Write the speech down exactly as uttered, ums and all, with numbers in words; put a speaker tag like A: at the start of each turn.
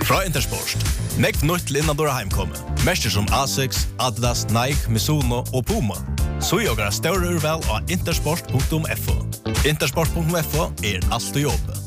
A: Fra Intersport. Nekv nytt til innandora heimkomme. Mester som Asics, Adidas, Nike, Mizuno og Puma. Så jag har större urval av intersport punktum f o. intersport punktum f o är allt och jobb.